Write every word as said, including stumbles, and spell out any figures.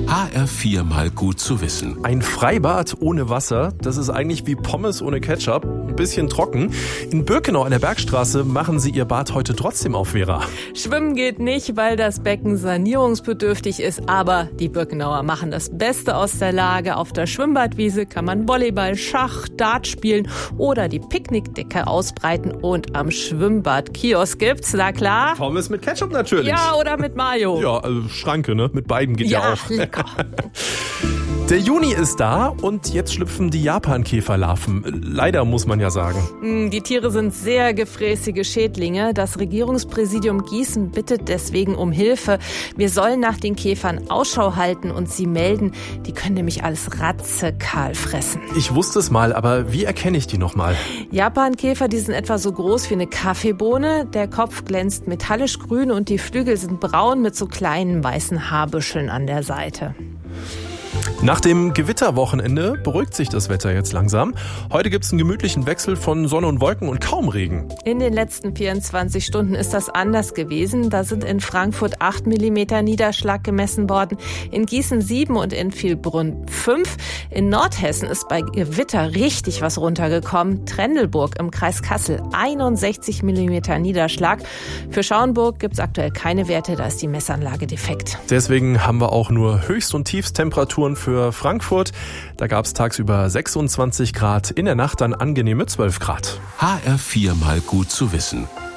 H R vier mal gut zu wissen. Ein Freibad ohne Wasser, das ist eigentlich wie Pommes ohne Ketchup. Ein bisschen trocken. In Birkenau an der Bergstraße machen sie ihr Bad heute trotzdem auf, Vera. Schwimmen geht nicht, weil das Becken sanierungsbedürftig ist. Aber die Birkenauer machen das Beste aus der Lage. Auf der Schwimmbadwiese kann man Volleyball, Schach, Dart spielen oder die Picknickdecke ausbreiten. Und am Schwimmbadkiosk gibt's, na klar. Pommes mit Ketchup natürlich. Ja, oder mit Mayo. Ja, also Schranke, ne? Mit beiden geht ja, Ja, auch. lecker. Der Juni ist da und jetzt schlüpfen die Japankäferlarven. Leider, muss man ja sagen. Die Tiere sind sehr gefräßige Schädlinge. Das Regierungspräsidium Gießen bittet deswegen um Hilfe. Wir sollen nach den Käfern Ausschau halten und sie melden. Die können nämlich alles ratzekahl fressen. Ich wusste es mal, aber wie erkenne ich die nochmal? Japankäfer, die sind etwa so groß wie eine Kaffeebohne. Der Kopf glänzt metallisch grün und die Flügel sind braun mit so kleinen weißen Haarbüscheln an der Seite. Nach dem Gewitterwochenende beruhigt sich das Wetter jetzt langsam. Heute gibt es einen gemütlichen Wechsel von Sonne und Wolken und kaum Regen. In den letzten vierundzwanzig Stunden ist das anders gewesen. Da sind in Frankfurt acht Millimeter Niederschlag gemessen worden, in Gießen sieben und in Vielbrunn fünf. In Nordhessen ist bei Gewitter richtig was runtergekommen. Trendelburg im Kreis Kassel einundsechzig Millimeter Niederschlag. Für Schauenburg gibt es aktuell keine Werte, da ist die Messanlage defekt. Deswegen haben wir auch nur Höchst- und Tiefstemperaturen für Frankfurt. Da gab es tagsüber sechsundzwanzig Grad, in der Nacht dann angenehme zwölf Grad. H R vier mal gut zu wissen.